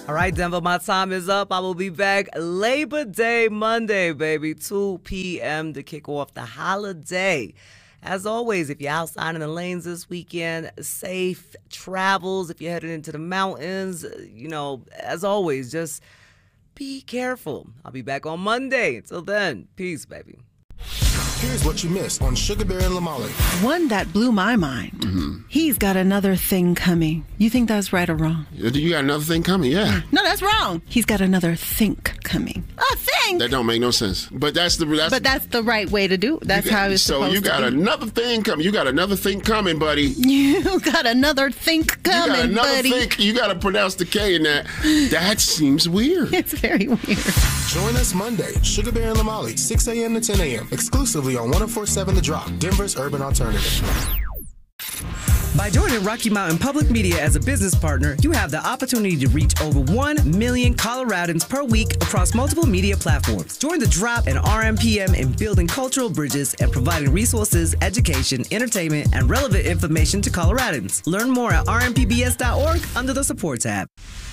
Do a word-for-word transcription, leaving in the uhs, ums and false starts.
All right, Denver, my time is up. I will be back Labor Day Monday, baby, two p.m. to kick off the holiday. As always, if you're outside in the lanes this weekend, safe travels. If you're headed into the mountains, you know, as always, just be careful. I'll be back on Monday. Until then, peace, baby. Here's what you missed on Sugar Bear and Lamali. One that blew my mind. Mm-hmm. He's got another thing coming. You think that's right or wrong? You got another thing coming, yeah. No, that's wrong. He's got another think coming. A thing? That don't make no sense. But that's the that's But that's the right way to do it. That's got, how it's so supposed you got to be. another thing coming. You got another thing coming, buddy. You got another think coming, you got another buddy. Think. You got to pronounce the K in that. That seems weird. It's very weird. Join us Monday, Sugar Bear and Lamali, six a.m. to ten a.m. exclusively on one oh four point seven The Drop, Denver's urban alternative. By joining Rocky Mountain Public Media as a business partner, you have the opportunity to reach over one million Coloradans per week across multiple media platforms. Join the Drop and R M P M in building cultural bridges and providing resources, education, entertainment, and relevant information to Coloradans. Learn more at r m p b s dot org under the support tab.